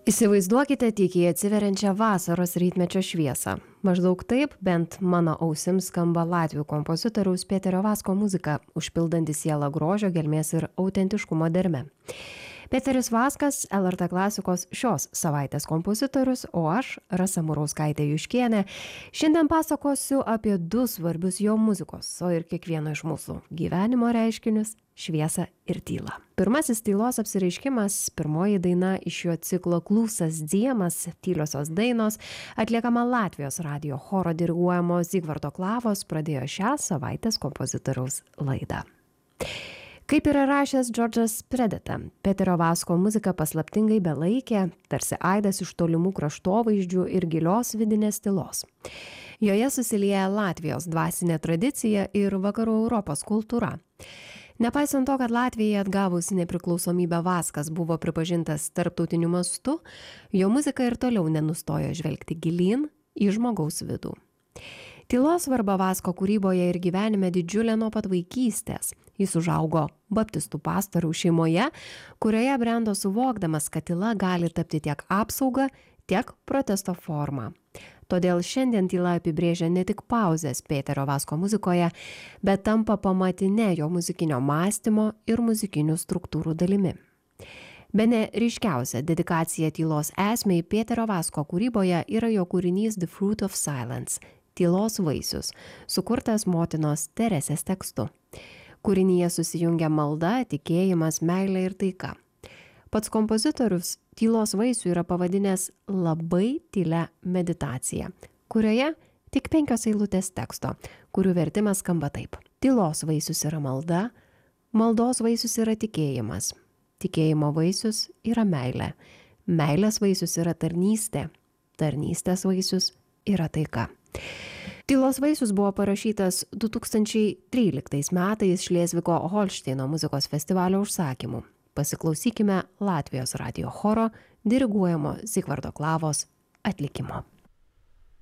Įsivaizduokite tykiai atsiveriančią vasaros rytmečio šviesą. Maždaug taip, bent mano ausims skamba latvių kompozitoriaus Peterio Vasko muzika, užpildanti sielą grožio, gelmės ir autentiškumo derme. Peteris Vaskas, LRT klasikos šios savaitės kompozitorius, o aš, Rasa Murauskaitė Juškienė, šiandien pasakosiu apie du svarbius jo muzikos, o ir kiekvieno iš mūsų gyvenimo reiškinius - šviesą ir tylą. Pirmasis tylos apsireiškimas, pirmoji daina iš jo ciklo Klusas Diemas, tyliosios dainos, atliekama Latvijos radijo choro diriguojamo Zigvardo Klavos, pradėjo šią savaitės kompozitoriaus laidą. Kaip yra rašęs Džordžas Predeta, Peterio Vasko muzika paslaptingai belaikė, tarsi aidas iš tolimų kraštovaizdžių ir gilios vidinės tylos. Joje susilieja Latvijos dvasinė tradicija ir vakarų Europos kultūra. Nepaisant to, kad Latvijai atgavus nepriklausomybę Vaskas buvo pripažintas tarptautiniu mastu, jo muzika ir toliau nenustojo žvelgti gilyn į žmogaus vidų. Tylos svarba Vasko kūryboje ir gyvenime didžiulė nuo pat vaikystės. Jis užaugo baptistų pastorių šeimoje, kurioje brendo suvokdamas, kad tyla gali tapti tiek apsauga, tiek protesto forma. Todėl šiandien tyla apibrėžia ne tik pauzes Peterio Vasko muzikoje, bet tampa pamatinė jo muzikinio mąstymo ir muzikinių struktūrų dalimi. Bene ryškiausia dedikacija tylos esmei Peterio Vasko kūryboje yra jo kūrinys The Fruit of Silence – Tylos vaisius, sukurtas motinos Teresės tekstu. Kūrinyje susijungia malda, tikėjimas, meilė ir taika. Pats kompozitorius Tylos vaisių yra pavadinęs labai tylia meditacija, kurioje tik 5 eilutės teksto, kurių vertimas skamba taip. Tylos vaisius yra malda, maldos vaisius yra tikėjimas, tikėjimo vaisius yra meilė, meilės vaisius yra tarnystė, tarnystės vaisius yra taika. Tylos vaisius buvo parašytas 2013 metais Šlėzvigo Holšteino muzikos festivalio užsakymu. Pasiklausykime Latvijos radijo choro diriguojamo Zigvardo Klavos atlikimo.